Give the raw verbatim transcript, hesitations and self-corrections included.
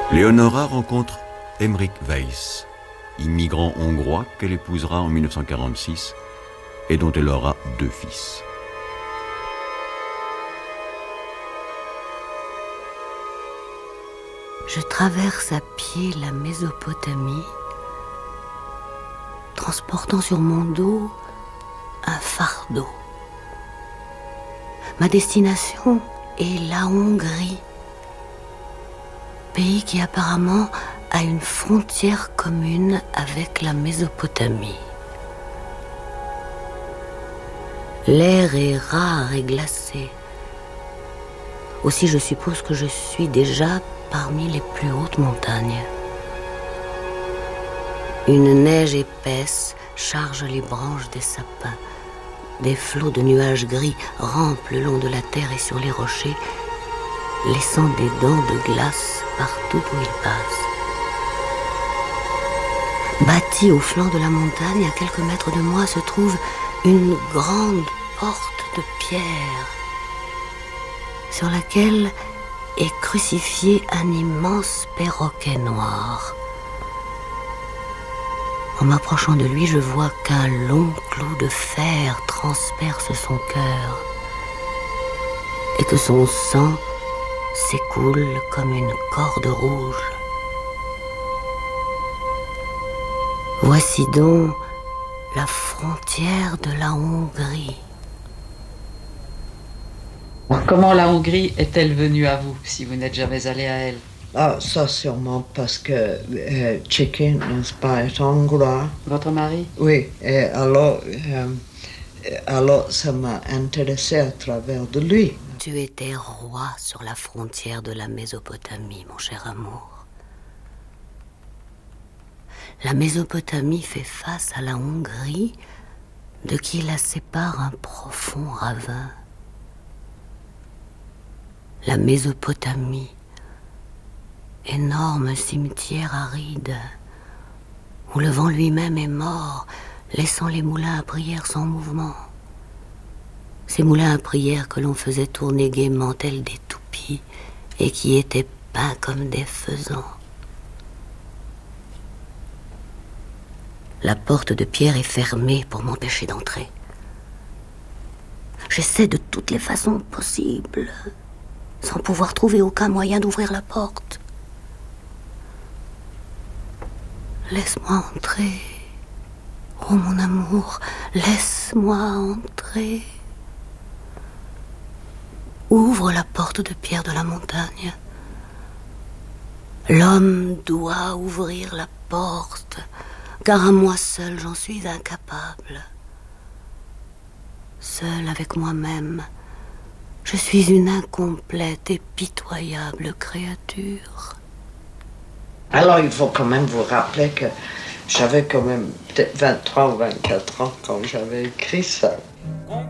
Leonora rencontre Emmerich Weiss, immigrant hongrois qu'elle épousera en mille neuf cent quarante-six et dont elle aura deux fils. Je traverse à pied la Mésopotamie, transportant sur mon dos un fardeau. Ma destination est la Hongrie, pays qui apparemment a une frontière commune avec la Mésopotamie. L'air est rare et glacé. Aussi, je suppose que je suis déjà parmi les plus hautes montagnes. Une neige épaisse charge les branches des sapins. Des flots de nuages gris rampent le long de la terre et sur les rochers, laissant des dents de glace partout où ils passent. Bâtie au flanc de la montagne, à quelques mètres de moi, se trouve une grande porte de pierre sur laquelle est crucifié un immense perroquet noir. En m'approchant de lui, je vois qu'un long clou de fer transperce son cœur et que son sang s'écoule comme une corde rouge. Voici donc la frontière de la Hongrie. Comment la Hongrie est-elle venue à vous, si vous n'êtes jamais allé à elle? Ah, ça sûrement parce que euh, Chicken, n'est-ce pas, est hongrois. Votre mari? Oui, et alors, euh, alors ça m'a intéressé à travers de lui. Tu étais roi sur la frontière de la Mésopotamie, mon cher amour. La Mésopotamie fait face à la Hongrie, de qui la sépare un profond ravin. La Mésopotamie, énorme cimetière aride, où le vent lui-même est mort, laissant les moulins à prière sans mouvement. Ces moulins à prière que l'on faisait tourner gaiement tels des toupies et qui étaient peints comme des faisans. La porte de pierre est fermée pour m'empêcher d'entrer. J'essaie de toutes les façons possibles, sans pouvoir trouver aucun moyen d'ouvrir la porte. Laisse-moi entrer. Oh mon amour, laisse-moi entrer. Ouvre la porte de pierre de la montagne. L'homme doit ouvrir la porte, car à moi seul j'en suis incapable. Seul avec moi-même, je suis une incomplète et pitoyable créature. Alors il faut quand même vous rappeler que j'avais quand même peut-être vingt-trois ou vingt-quatre ans quand j'avais écrit ça.